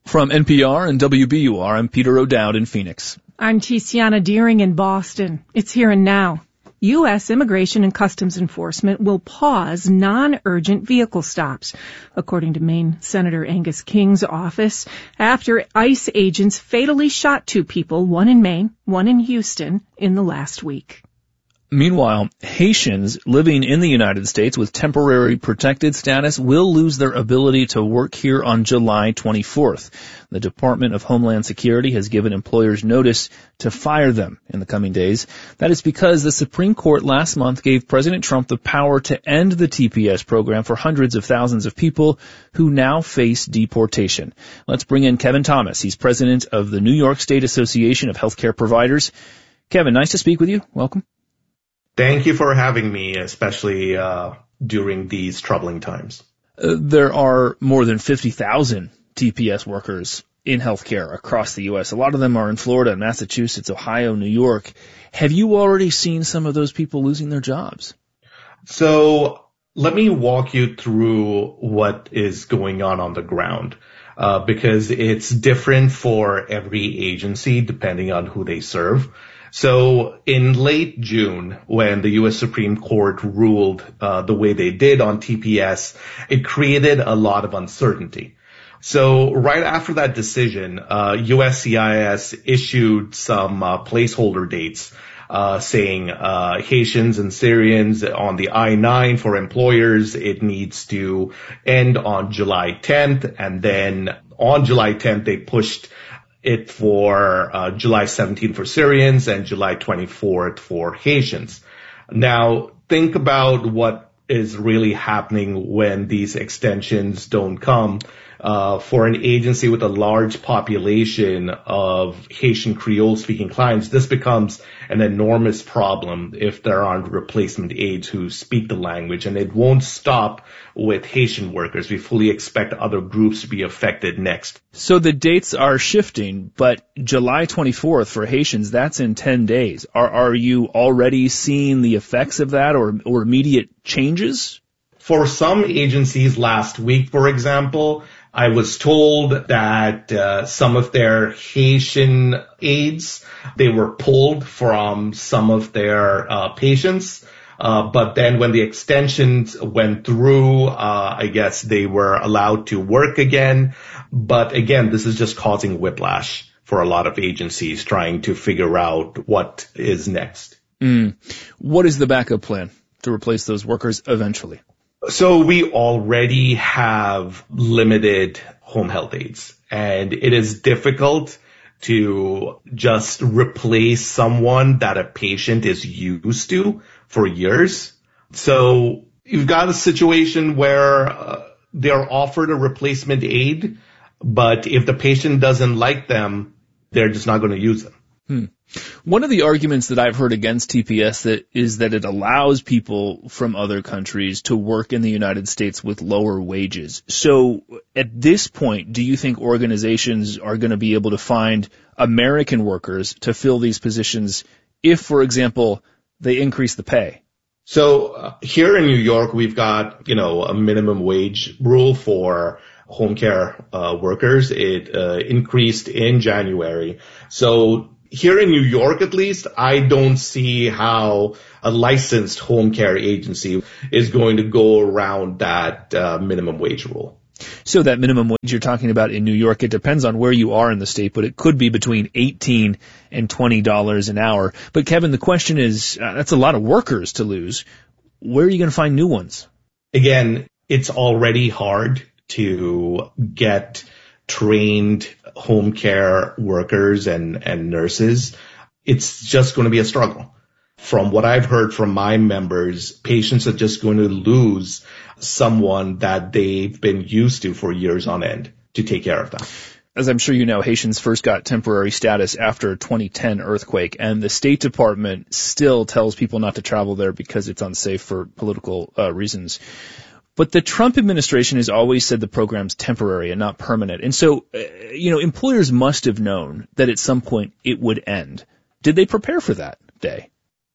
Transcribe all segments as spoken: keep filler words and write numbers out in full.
From N P R and W B U R, I'm Peter O'Dowd in Phoenix. I'm Tiziana Deering in Boston. It's here and now. U S Immigration and Customs Enforcement will pause non-urgent vehicle stops, according to Maine Senator Angus King's office, after ICE agents fatally shot two people, one in Maine, one in Houston, in the last week. Meanwhile, Haitians living in the United States with temporary protected status will lose their ability to work here on July twenty-fourth. The Department of Homeland Security has given employers notice to fire them in the coming days. That is because the Supreme Court last month gave President Trump the power to end the T P S program for hundreds of thousands of people who now face deportation. Let's bring in Kevin Thomas. He's president of the New York State Association of Healthcare Providers. Kevin, nice to speak with you. Welcome. Thank you for having me, especially uh, during these troubling times. Uh, there are more than fifty thousand T P S workers in healthcare across the U S. A lot of them are in Florida, Massachusetts, Ohio, New York. Have you already seen some of those people losing their jobs? So let me walk you through what is going on on the ground, uh, because it's different for every agency depending on who they serve. So in late June, when the U S Supreme Court ruled uh, the way they did on T P S, it created a lot of uncertainty. So right after that decision, uh, U S C I S issued some uh, placeholder dates uh saying uh Haitians and Syrians on the I nine for employers, it needs to end on July tenth. And then on July tenth, they pushed it for uh, July seventeenth for Syrians and July twenty-fourth for Haitians. Now, think about what is really happening when these extensions don't come. Uh, for an agency with a large population of Haitian Creole-speaking clients, this becomes an enormous problem if there aren't replacement aides who speak the language, and it won't stop with Haitian workers. We fully expect other groups to be affected next. So the dates are shifting, but July twenty-fourth for Haitians, that's in ten days. Are, are you already seeing the effects of that or, or immediate changes? For some agencies last week, for example, I was told that uh, some of their Haitian aides, they were pulled from some of their uh, patients. Uh, but then when the extensions went through, uh, I guess they were allowed to work again. But again, this is just causing whiplash for a lot of agencies trying to figure out what is next. Mm. What is the backup plan to replace those workers eventually? So we already have limited home health aides, and it is difficult to just replace someone that a patient is used to for years. So you've got a situation where uh, they're offered a replacement aide, but if the patient doesn't like them, they're just not going to use them. Hmm. One of the arguments that I've heard against T P S that is that it allows people from other countries to work in the United States with lower wages. So at this point, do you think organizations are going to be able to find American workers to fill these positions if, for example, they increase the pay? So uh, here in New York, we've got, you know, a minimum wage rule for home care uh, workers. It uh, increased in January. So here in New York, at least, I don't see how a licensed home care agency is going to go around that uh, minimum wage rule. So that minimum wage you're talking about in New York, it depends on where you are in the state, but it could be between eighteen and twenty dollars an hour. But Kevin, the question is, uh, that's a lot of workers to lose. Where are you going to find new ones? Again, it's already hard to get trained home care workers and, and nurses. It's just going to be a struggle. From what I've heard from my members, patients are just going to lose someone that they've been used to for years on end to take care of them. As I'm sure you know, Haitians first got temporary status after a twenty ten earthquake, and the State Department still tells people not to travel there because it's unsafe for political uh, reasons. But the Trump administration has always said the program's temporary and not permanent. And so, uh, you know, employers must have known that at some point it would end. Did they prepare for that day?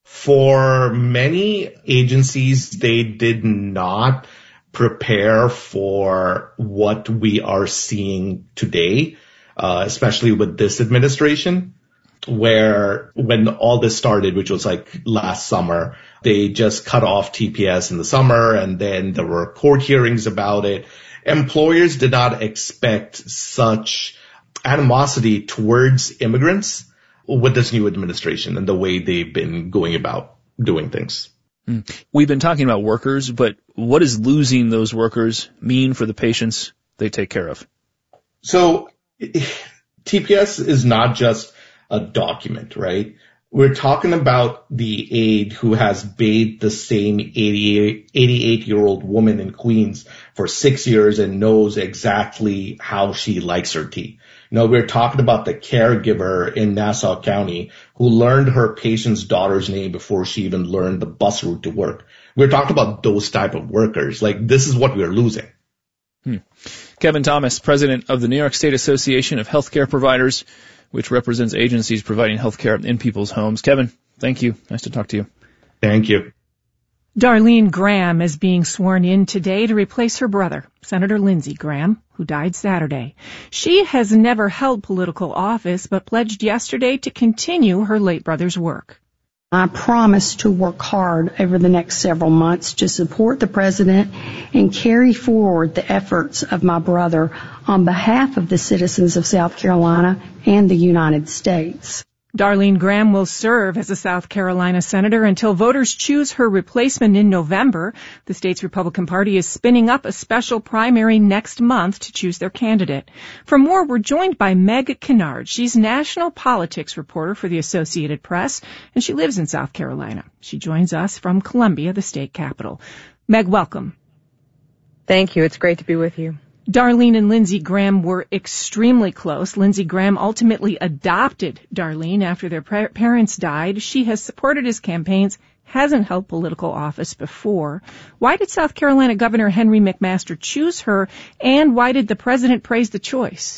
For many agencies, they did not prepare for what we are seeing today. uh, especially with this administration, where when all this started, which was like last summer, they just cut off T P S in the summer, and then there were court hearings about it. Employers did not expect such animosity towards immigrants with this new administration and the way they've been going about doing things. We've been talking about workers, but what does losing those workers mean for the patients they take care of? So T P S is not just a document, right? We're talking about the aide who has bathed the same eighty-eight-year-old woman in Queens for six years and knows exactly how she likes her tea. You know, we're talking about the caregiver in Nassau County who learned her patient's daughter's name before she even learned the bus route to work. We're talking about those type of workers. Like, this is what we're losing. Hmm. Kevin Thomas, president of the New York State Association of Healthcare Providers, which represents agencies providing healthcare in people's homes. Kevin, thank you. Nice to talk to you. Thank you. Darlene Graham is being sworn in today to replace her brother, Senator Lindsey Graham, who died Saturday. She has never held political office, but pledged yesterday to continue her late brother's work. I promise to work hard over the next several months to support the president and carry forward the efforts of my brother on behalf of the citizens of South Carolina and the United States. Darlene Graham will serve as a South Carolina senator until voters choose her replacement in November. The state's Republican Party is spinning up a special primary next month to choose their candidate. For more, we're joined by Meg Kennard. She's national politics reporter for the Associated Press, and she lives in South Carolina. She joins us from Columbia, the state capital. Meg, welcome. Thank you. It's great to be with you. Darlene and Lindsey Graham were extremely close. Lindsey Graham ultimately adopted Darlene after their pa- parents died. She has supported his campaigns, hasn't held political office before. Why did South Carolina Governor Henry McMaster choose her, and why did the president praise the choice?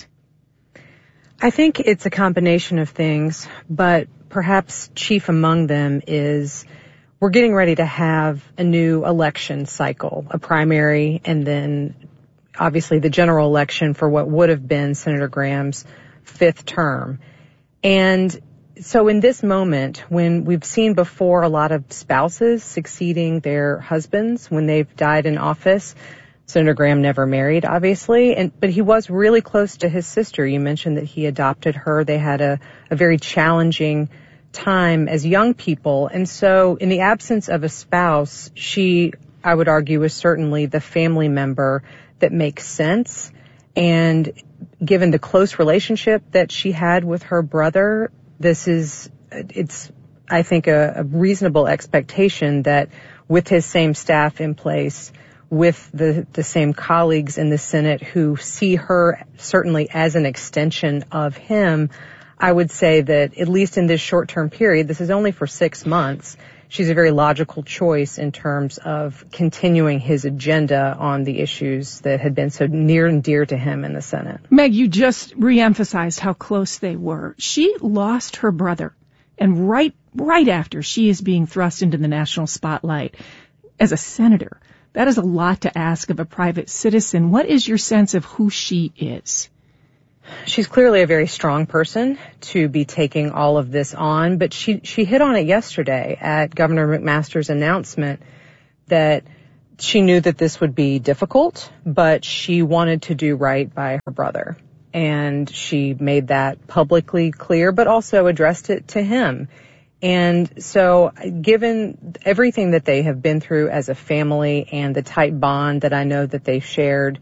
I think it's a combination of things, but perhaps chief among them is we're getting ready to have a new election cycle, a primary, and then obviously the general election for what would have been Senator Graham's fifth term. And so in this moment, when we've seen before a lot of spouses succeeding their husbands when they've died in office, Senator Graham never married, obviously, and but he was really close to his sister. You mentioned that he adopted her. They had a, a very challenging time as young people. And so in the absence of a spouse, she, I would argue, is certainly the family member that makes sense. And given the close relationship that she had with her brother, this is, it's, I think, a, a reasonable expectation that with his same staff in place, with the, the same colleagues in the Senate who see her certainly as an extension of him, I would say that at least in this short-term period, this is only for six months, she's a very logical choice in terms of continuing his agenda on the issues that had been so near and dear to him in the Senate. Meg, you just reemphasized how close they were. She lost her brother, and right right after she is being thrust into the national spotlight as a senator. That is a lot to ask of a private citizen. What is your sense of who she is? She's clearly a very strong person to be taking all of this on, but she, she hit on it yesterday at Governor McMaster's announcement that she knew that this would be difficult, but she wanted to do right by her brother. And she made that publicly clear, but also addressed it to him. And so given everything that they have been through as a family and the tight bond that I know that they shared,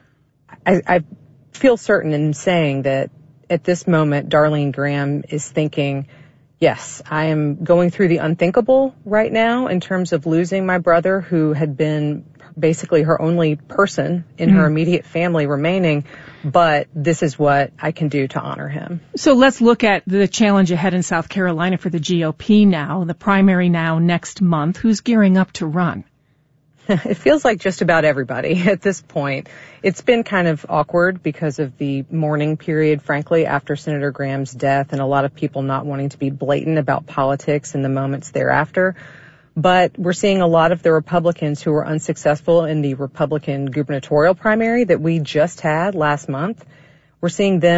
I, I feel certain in saying that at this moment, Darlene Graham is thinking, yes, I am going through the unthinkable right now in terms of losing my brother, who had been basically her only person in mm-hmm. her immediate family remaining, but this is what I can do to honor him. So let's look at the challenge ahead in South Carolina for the G O P now, the primary now next month. Who's gearing up to run? It feels like just about everybody at this point. It's been kind of awkward because of the mourning period, frankly, after Senator Graham's death, and a lot of people not wanting to be blatant about politics in the moments thereafter. But we're seeing a lot of the Republicans who were unsuccessful in the Republican gubernatorial primary that we just had last month. We're seeing them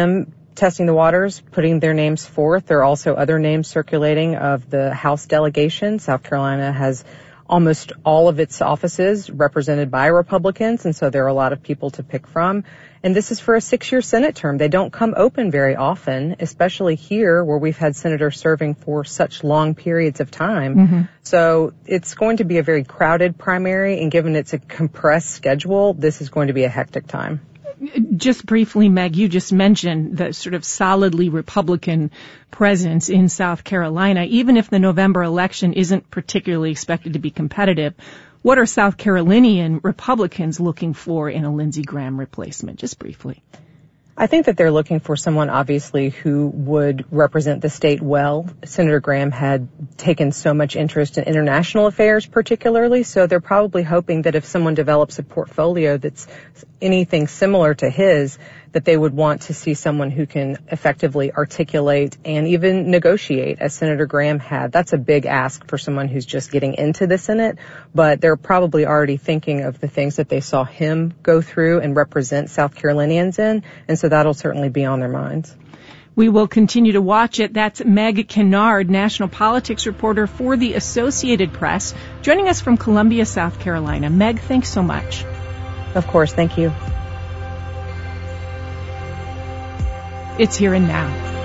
testing the waters, putting their names forth. There are also other names circulating of the House delegation. South Carolina has almost all of its offices represented by Republicans, and so there are a lot of people to pick from. And this is for a six-year Senate term. They don't come open very often, especially here where we've had senators serving for such long periods of time. Mm-hmm. So it's going to be a very crowded primary, and given it's a compressed schedule, this is going to be a hectic time. Just briefly, Meg, you just mentioned the sort of solidly Republican presence in South Carolina. Even if the November election isn't particularly expected to be competitive, what are South Carolinian Republicans looking for in a Lindsey Graham replacement? Just briefly. I think that they're looking for someone, obviously, who would represent the state well. Senator Graham had taken so much interest in international affairs, particularly, so they're probably hoping that if someone develops a portfolio that's anything similar to his, that they would want to see someone who can effectively articulate and even negotiate, as Senator Graham had. That's a big ask for someone who's just getting into the Senate, but they're probably already thinking of the things that they saw him go through and represent South Carolinians in, and so that'll certainly be on their minds. We will continue to watch it. That's Meg Kinnard, national politics reporter for the Associated Press, joining us from Columbia, South Carolina. Meg, thanks so much. Of course, thank you. It's Here and Now.